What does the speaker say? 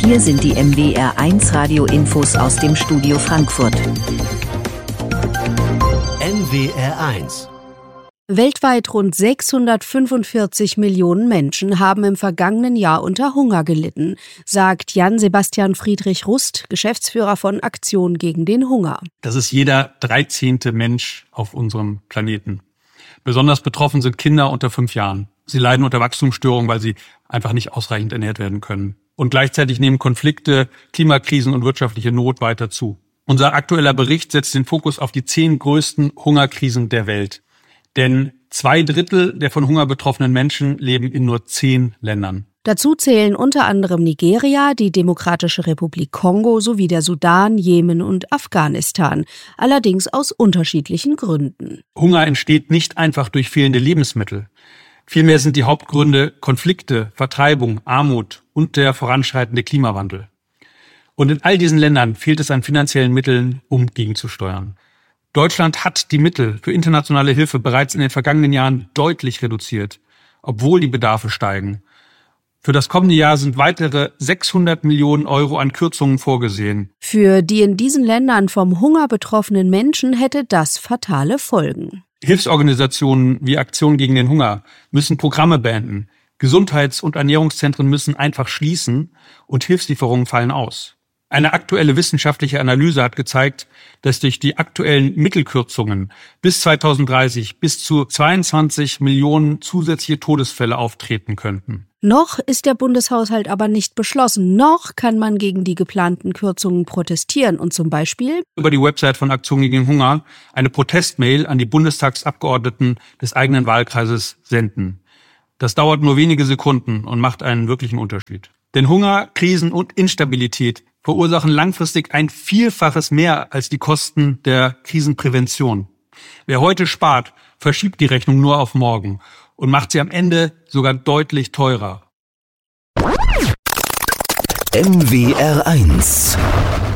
Hier sind die MWR1 Radio-Infos aus dem Studio Frankfurt. MWR1. Weltweit rund 645 Millionen Menschen haben im vergangenen Jahr unter Hunger gelitten, sagt Jan-Sebastian Friedrich Rust, Geschäftsführer von Aktion gegen den Hunger. Das ist jeder 13. Mensch auf unserem Planeten. Besonders betroffen sind Kinder unter 5 Jahren. Sie leiden unter Wachstumsstörungen, weil sie einfach nicht ausreichend ernährt werden können. Und gleichzeitig nehmen Konflikte, Klimakrisen und wirtschaftliche Not weiter zu. Unser aktueller Bericht setzt den Fokus auf die 10 größten Hungerkrisen der Welt. Denn 2/3 der von Hunger betroffenen Menschen leben in nur 10 Ländern. Dazu zählen unter anderem Nigeria, die Demokratische Republik Kongo sowie der Sudan, Jemen und Afghanistan. Allerdings aus unterschiedlichen Gründen. Hunger entsteht nicht einfach durch fehlende Lebensmittel. Vielmehr sind die Hauptgründe Konflikte, Vertreibung, Armut und der voranschreitende Klimawandel. Und in all diesen Ländern fehlt es an finanziellen Mitteln, um gegenzusteuern. Deutschland hat die Mittel für internationale Hilfe bereits in den vergangenen Jahren deutlich reduziert, obwohl die Bedarfe steigen. Für das kommende Jahr sind weitere 600 Millionen Euro an Kürzungen vorgesehen. Für die in diesen Ländern vom Hunger betroffenen Menschen hätte das fatale Folgen. Hilfsorganisationen wie Aktion gegen den Hunger müssen Programme beenden. Gesundheits- und Ernährungszentren müssen einfach schließen und Hilfslieferungen fallen aus. Eine aktuelle wissenschaftliche Analyse hat gezeigt, dass durch die aktuellen Mittelkürzungen bis 2030 bis zu 22 Millionen zusätzliche Todesfälle auftreten könnten. Noch ist der Bundeshaushalt aber nicht beschlossen. Noch kann man gegen die geplanten Kürzungen protestieren und zum Beispiel über die Website von Aktion gegen den Hunger eine Protestmail an die Bundestagsabgeordneten des eigenen Wahlkreises senden. Das dauert nur wenige Sekunden und macht einen wirklichen Unterschied. Denn Hunger, Krisen und Instabilität verursachen langfristig ein Vielfaches mehr als die Kosten der Krisenprävention. Wer heute spart, verschiebt die Rechnung nur auf morgen und macht sie am Ende sogar deutlich teurer. MWR1